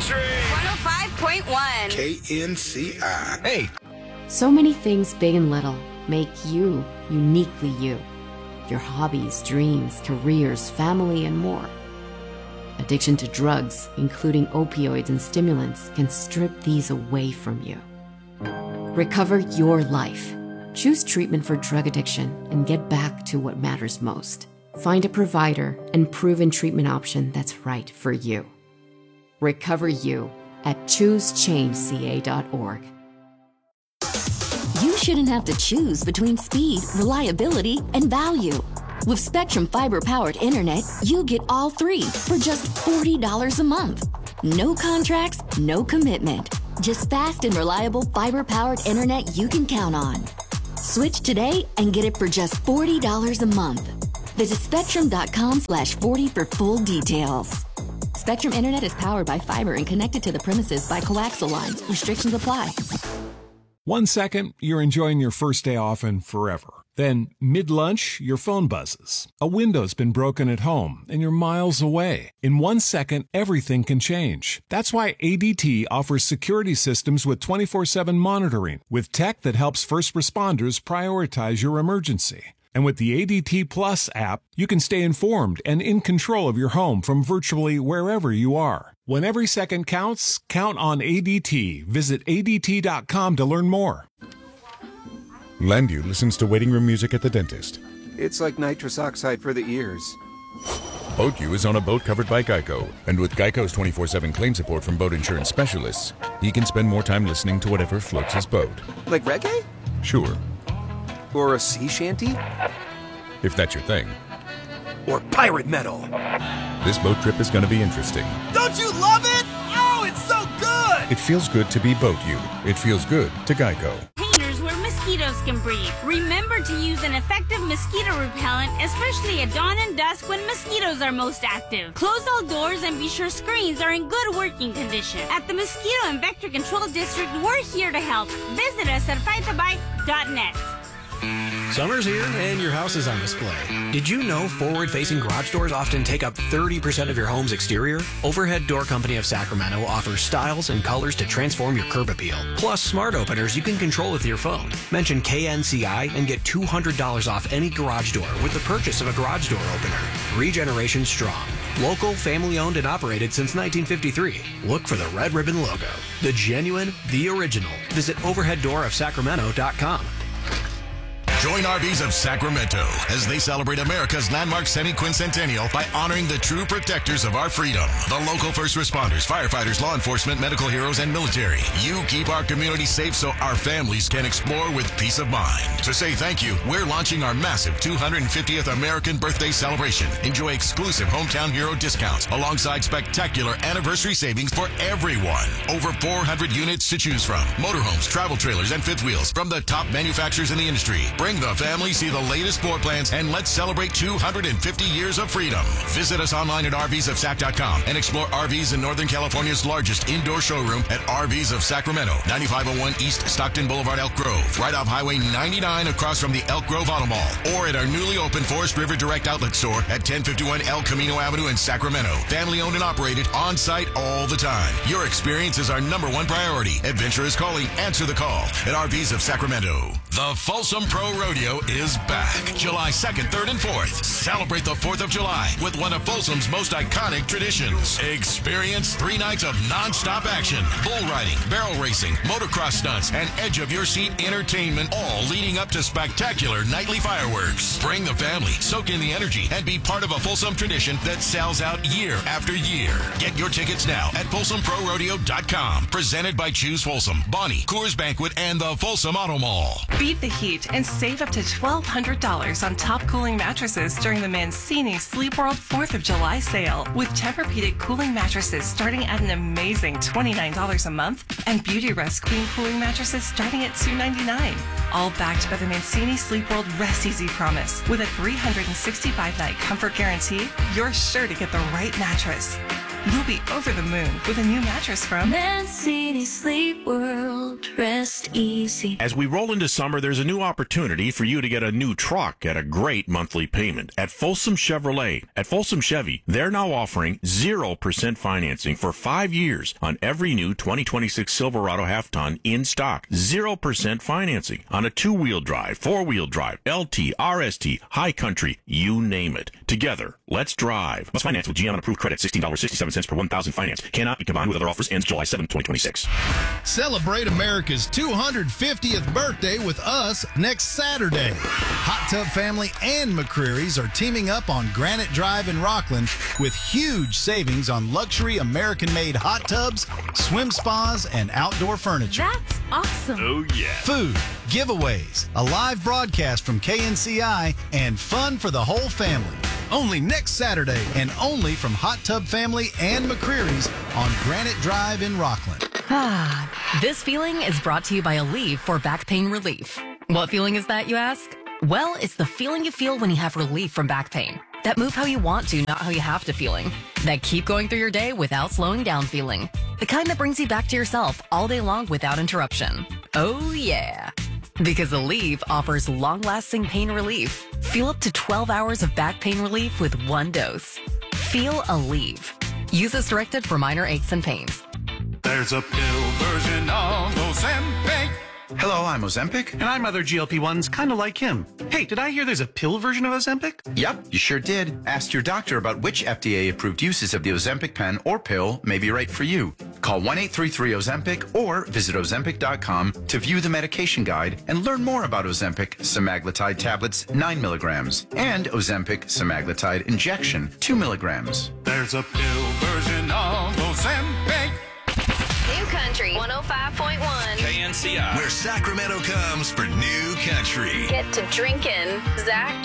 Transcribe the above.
Country 105.1 KNCI. Hey. So many things big and little make you uniquely you. Your hobbies, dreams, careers, family, and more. Addiction to drugs, including opioids and stimulants, can strip these away from you. Recover your life. Choose treatment for drug addiction and get back to what matters most. Find a provider and proven treatment option that's right for you. Recover you at choosechangeca.org. You shouldn't have to choose between speed, reliability, and value. With Spectrum Fiber-powered internet, you get all three for just $40 a month. No contracts, no commitment. Just fast and reliable fiber-powered internet you can count on. Switch today and get it for just $40 a month. Visit spectrum.com/40 for full details. Spectrum Internet is powered by fiber and connected to the premises by coaxial lines. Restrictions apply. 1 second, you're enjoying your first day off and forever. Then, mid-lunch, your phone buzzes. A window's been broken at home, and you're miles away. In 1 second, everything can change. That's why ADT offers security systems with 24/7 monitoring, with tech that helps first responders prioritize your emergency. And with the ADT Plus app, you can stay informed and in control of your home from virtually wherever you are. When every second counts, count on ADT. Visit ADT.com to learn more. Landu listens to waiting room music at the dentist. It's like nitrous oxide for the ears. BoatU is on a boat covered by Geico. And with Geico's 24/7 claim support from boat insurance specialists, he can spend more time listening to whatever floats his boat. Like reggae? Sure. Or a sea shanty? If that's your thing. Or pirate metal. This boat trip is going to be interesting. Don't you love it? Oh, it's so good! It feels good to be BoatU. It feels good to Geico. Where mosquitoes can breed. Remember to use an effective mosquito repellent, especially at dawn and dusk when mosquitoes are most active. Close all doors and be sure screens are in good working condition. At the Mosquito and Vector Control District, we're here to help. Visit us at fightthebite.net. Summer's here and your house is on display. Did you know forward-facing garage doors often take up 30% of your home's exterior? Overhead Door Company of Sacramento offers styles and colors to transform your curb appeal. Plus, smart openers you can control with your phone. Mention KNCI and get $200 off any garage door with the purchase of a garage door opener. Regeneration Strong. Local, family-owned, and operated since 1953. Look for the red ribbon logo. The genuine, the original. Visit overheaddoorofsacramento.com. Join RVs of Sacramento as they celebrate America's landmark semi-quincentennial by honoring the true protectors of our freedom. The local first responders, firefighters, law enforcement, medical heroes, and military. You keep our community safe so our families can explore with peace of mind. To say thank you, we're launching our massive 250th American birthday celebration. Enjoy exclusive hometown hero discounts alongside spectacular anniversary savings for everyone. Over 400 units to choose from. Motorhomes, travel trailers, and fifth wheels from the top manufacturers in the industry. Bring the family, see the latest floor plans, and let's celebrate 250 years of freedom. Visit us online at rvsofsac.com and explore RVs in Northern California's largest indoor showroom at RVs of Sacramento, 9501 East Stockton Boulevard, Elk Grove, right off Highway 99 across from the Elk Grove Auto Mall, or at our newly opened Forest River Direct Outlet Store at 1051 El Camino Avenue in Sacramento. Family owned and operated, on site all the time. Your experience is our #1 priority. Adventure is calling. Answer the call at RVs of Sacramento. The Folsom Pro Rodeo is back. July 2nd, 3rd, and 4th. Celebrate the 4th of July with one of Folsom's most iconic traditions. Experience 3 nights of non-stop action. Bull riding, barrel racing, motocross stunts, and edge-of-your-seat entertainment, all leading up to spectacular nightly fireworks. Bring the family, soak in the energy, and be part of a Folsom tradition that sells out year after year. Get your tickets now at FolsomProRodeo.com. Presented by Choose Folsom, Bonnie, Coors Banquet, and the Folsom Auto Mall. Beat the heat and save up to $1,200 on top cooling mattresses during the Mancini Sleep World 4th of July sale. With Tempur-Pedic cooling mattresses starting at an amazing $29 a month and Beauty Rest Queen cooling mattresses starting at $299. All backed by the Mancini Sleep World Rest Easy Promise. With a 365-night comfort guarantee, you're sure to get the right mattress. You'll be over the moon with a new mattress from Mancini Sleep World. Rest easy. As we roll into summer, there's a new opportunity for you to get a new truck at a great monthly payment at Folsom Chevrolet. At Folsom Chevy, they're now offering 0% financing for 5 years on every new 2026 Silverado half-ton in stock. 0% financing on a 2-wheel drive, 4-wheel drive, LT, RST, High Country, you name it. Together, let's drive. Must finance with GM on approved credit, $16.67 per 1,000 finance. Cannot be combined with other offers. Ends July 7, 2026. Celebrate America's 250th birthday with us next Saturday. Hot Tub Family and McCreary's are teaming up on Granite Drive in Rockland with huge savings on luxury American-made hot tubs, swim spas, and outdoor furniture. That's awesome. Oh, yeah. Food, giveaways, a live broadcast from KNCI, and fun for the whole family. Only next Saturday and only from Hot Tub Family and McCreary's on Granite Drive in Rockland. This feeling is brought to you by Aleve for back pain relief. What feeling is that, you ask? Well, it's the feeling you feel when you have relief from back pain. That move how you want to, not how you have to feeling. That keep going through your day without slowing down feeling. The kind that brings you back to yourself all day long without interruption. Oh, yeah. Because Aleve offers long-lasting pain relief. Feel up to 12 hours of back pain relief with one dose. Feel Aleve. Use as directed for minor aches and pains. There's a pill version of Ozempic. Hello, I'm Ozempic. And I'm other GLP-1s kind of like him. Hey, did I hear there's a pill version of Ozempic? Yep, you sure did. Ask your doctor about which FDA-approved uses of the Ozempic pen or pill may be right for you. Call 1-833-OZEMPIC or visit Ozempic.com to view the medication guide and learn more about Ozempic semaglutide tablets 9 milligrams and Ozempic semaglutide injection 2 milligrams. There's a pill version of Ozempic. New Country 105.1 KNCI, where Sacramento comes for new country. Get to drinking. Zach